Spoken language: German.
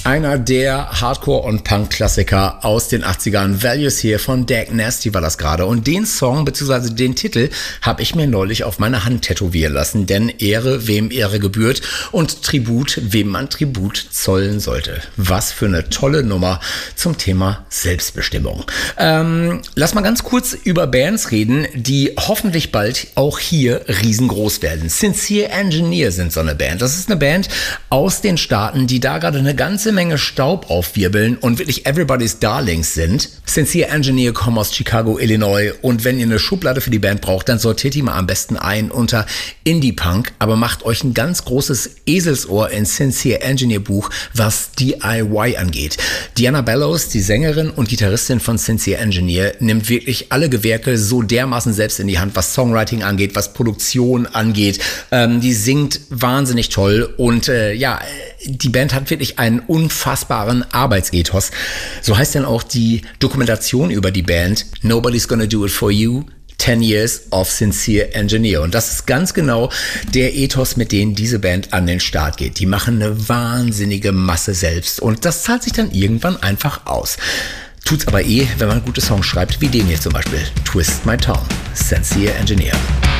Einer der Hardcore- und Punk-Klassiker aus den 80ern. Values hier von Dag Nasty war das gerade. Und den Song bzw. den Titel habe ich mir neulich auf meine Hand tätowieren lassen. Denn Ehre, wem Ehre gebührt und Tribut, wem man Tribut zollen sollte. Was für eine tolle Nummer zum Thema Selbstbestimmung. Lass mal ganz kurz über Bands reden, die hoffentlich bald auch hier riesengroß werden. Sincere Engineer sind so eine Band. Das ist eine Band aus den Staaten, die da gerade eine ganze Menge Staub aufwirbeln und wirklich Everybody's Darlings sind. Sincere Engineer kommen aus Chicago, Illinois, und wenn ihr eine Schublade für die Band braucht, dann sortiert die mal am besten ein unter Indie-Punk, aber macht euch ein ganz großes Eselsohr in Sincere Engineer Buch, was DIY angeht. Diana Bellows, die Sängerin und Gitarristin von Sincere Engineer, nimmt wirklich alle Gewerke so dermaßen selbst in die Hand, was Songwriting angeht, was Produktion angeht. Die singt wahnsinnig toll und die Band hat wirklich einen unfassbaren Arbeitsethos. So heißt dann auch die Dokumentation über die Band Nobody's Gonna Do It For You, 10 Years of Sincere Engineer. Und das ist ganz genau der Ethos, mit dem diese Band an den Start geht. Die machen eine wahnsinnige Masse selbst und das zahlt sich dann irgendwann einfach aus. Tut's aber wenn man gute Songs schreibt, wie den hier zum Beispiel. Twist My Tongue, Sincere Engineer.